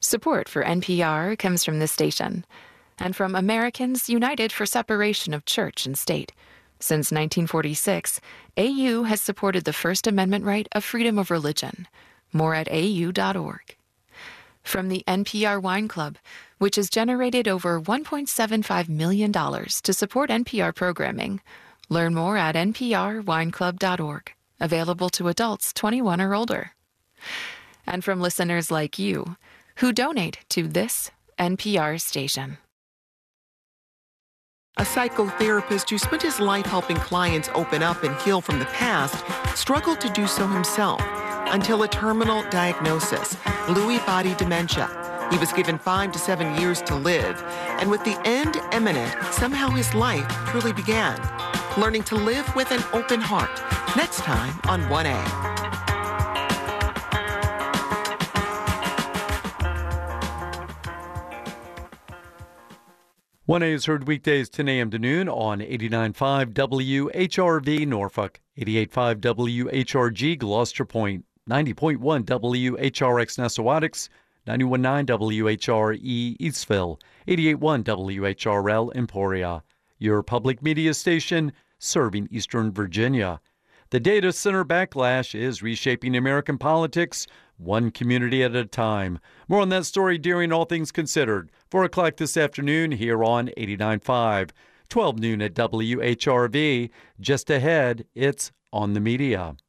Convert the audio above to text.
Support for NPR comes from this station and from Americans United for Separation of Church and State. Since 1946, AU has supported the First Amendment right of freedom of religion. More at au.org. From the NPR Wine Club, which has generated over $1.75 million to support NPR programming. Learn more at nprwineclub.org. Available to adults 21 or older. And from listeners like you, who donate to this NPR station. A psychotherapist who spent his life helping clients open up and heal from the past struggled to do so himself until a terminal diagnosis, Lewy body dementia. He was given 5 to 7 years to live, and with the end imminent, somehow his life truly began. Learning to live with an open heart. Next time on 1A. 1A is heard weekdays 10 a.m. to noon on 89.5 WHRV Norfolk, 88.5 WHRG Gloucester Point, 90.1 WHRX Nessawadox, 91.9 WHRE Eastville, 88.1 WHRL Emporia. Your public media station serving Eastern Virginia. The data center backlash is reshaping American politics, one community at a time. More on that story during All Things Considered. 4 o'clock this afternoon here on 89.5. 12 noon at WHRV. Just ahead, it's On the Media.